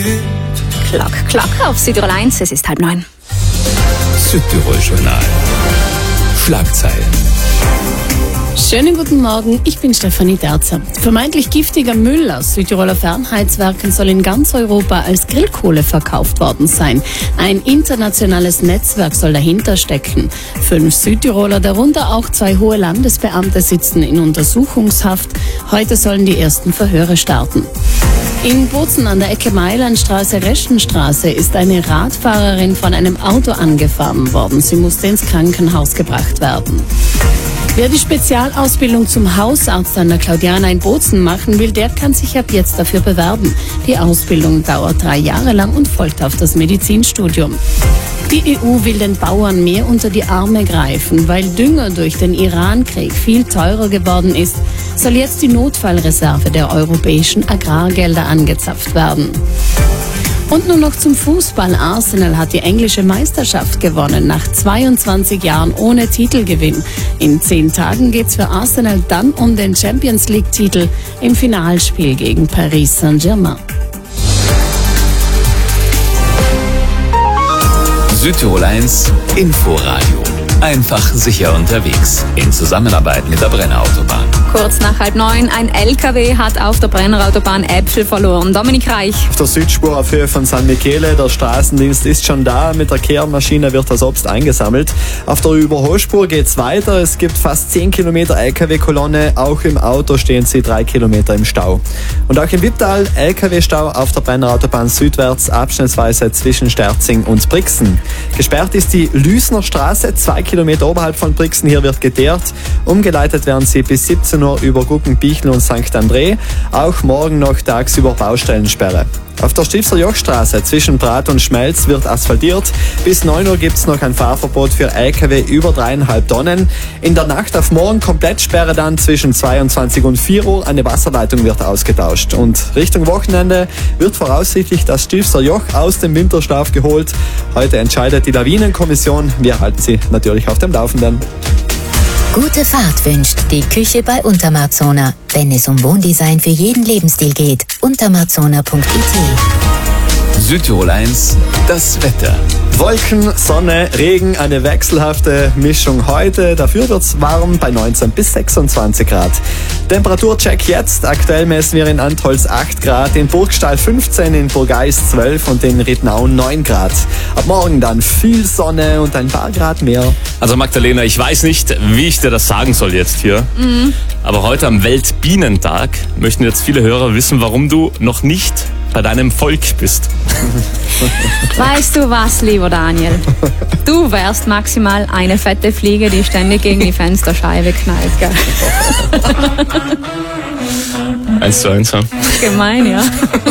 Klock, Klock auf Südtirol 1, es ist 8:30. Südtirol-Journal. Schlagzeilen. Schönen guten Morgen, ich bin Stefanie Derzer. Vermeintlich giftiger Müll aus Südtiroler Fernheitswerken soll in ganz Europa als Grillkohle verkauft worden sein. Ein internationales Netzwerk soll dahinter stecken. 5 Südtiroler, darunter auch 2 hohe Landesbeamte, sitzen in Untersuchungshaft. Heute sollen die ersten Verhöre starten. In Bozen an der Ecke Mailandstraße-Reschenstraße ist eine Radfahrerin von einem Auto angefahren worden. Sie musste ins Krankenhaus gebracht werden. Wer die Spezialausbildung zum Hausarzt an der Claudiana in Bozen machen will, der kann sich ab jetzt dafür bewerben. Die Ausbildung dauert 3 Jahre lang und folgt auf das Medizinstudium. Die EU will den Bauern mehr unter die Arme greifen. Weil Dünger durch den Iran-Krieg viel teurer geworden ist, soll jetzt die Notfallreserve der europäischen Agrargelder angezapft werden. Und nur noch zum Fußball. Arsenal hat die englische Meisterschaft gewonnen, nach 22 Jahren ohne Titelgewinn. In 10 Tagen geht's für Arsenal dann um den Champions-League-Titel im Finalspiel gegen Paris Saint-Germain. Südtirol 1 Inforadio. Einfach sicher unterwegs. In Zusammenarbeit mit der Brennerautobahn. Kurz nach 8:30, ein LKW hat auf der Brennerautobahn Äpfel verloren. Dominik Reich. Auf der Südspur auf Höhe von San Michele, der Straßendienst ist schon da. Mit der Kehrmaschine wird das Obst eingesammelt. Auf der Überholspur geht's weiter. Es gibt fast 10 Kilometer LKW-Kolonne. Auch im Auto stehen sie 3 Kilometer im Stau. Und auch im Wipptal LKW-Stau auf der Brennerautobahn südwärts, abschnittsweise zwischen Sterzing und Brixen. Gesperrt ist die Lüsner Straße, 2 Kilometer oberhalb von Brixen. Hier wird geteert. Umgeleitet werden sie bis 17 Uhr über Guggenbichl und St. André. Auch morgen noch tagsüber Baustellensperre. Auf der Stifter Jochstraße zwischen Brat und Schmelz wird asphaltiert. Bis 9 Uhr gibt es noch ein Fahrverbot für LKW über 3,5 Tonnen. In der Nacht auf morgen Komplettsperre dann zwischen 22 und 4 Uhr. Eine Wasserleitung wird ausgetauscht. Und Richtung Wochenende wird voraussichtlich das Stifter Joch aus dem Winterschlaf geholt. Heute entscheidet die Lawinenkommission. Wir halten Sie natürlich auf dem Laufenden. Gute Fahrt wünscht die Küche bei Untermarzona. Wenn es um Wohndesign für jeden Lebensstil geht, untermarzona.it. Südtirol 1, das Wetter. Wolken, Sonne, Regen, eine wechselhafte Mischung heute. Dafür wird's warm bei 19 bis 26 Grad. Temperaturcheck jetzt. Aktuell messen wir in Antholz 8 Grad, in Burgstall 15, in Burgeis 12 und in Rittnauen 9 Grad. Ab morgen dann viel Sonne und ein paar Grad mehr. Also Magdalena, ich weiß nicht, wie ich dir das sagen soll jetzt hier. Aber heute am Weltbienentag möchten jetzt viele Hörer wissen, warum du noch nicht bei deinem Volk bist. Weißt du was, lieber Daniel? Du wärst maximal eine fette Fliege, die ständig gegen die Fensterscheibe knallt, gell? 1:1, ja. Gemein, ja.